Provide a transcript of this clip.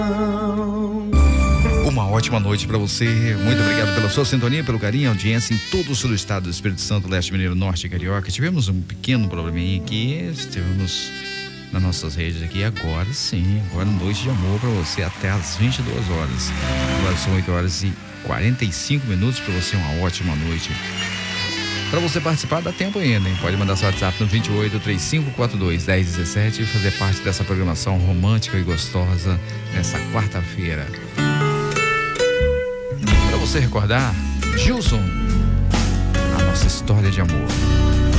Uma ótima noite para você. Muito obrigado pela sua sintonia, pelo carinho, audiência em todo o sul do estado do Espírito Santo, Leste Mineiro, Norte e Carioca. Tivemos um pequeno probleminha aqui, estivemos nas nossas redes aqui. Agora sim, agora noite de amor para você até às 22 horas. Agora são 8 horas e 45 minutos para você, uma ótima noite. Para você participar, dá tempo ainda, hein? Pode mandar seu WhatsApp no 28 3542 1017 e fazer parte dessa programação romântica e gostosa nessa quarta-feira. Para você recordar, Gilson, a nossa história de amor.